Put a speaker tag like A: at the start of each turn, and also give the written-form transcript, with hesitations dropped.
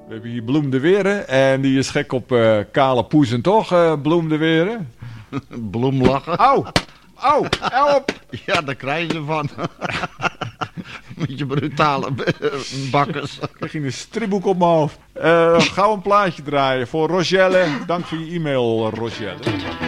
A: We hebben hier Bloem de Weren. En die is gek op kale poezen toch, Bloem de Weren?
B: Bloemlachen.
A: Au! Au! Help!
B: Ja, daar krijg je van. Met je brutale bakkers.
A: Ik krijg je een stripboek op mijn hoofd. Gauw een plaatje draaien voor Rogelle. Dank voor je e-mail, Rogelle.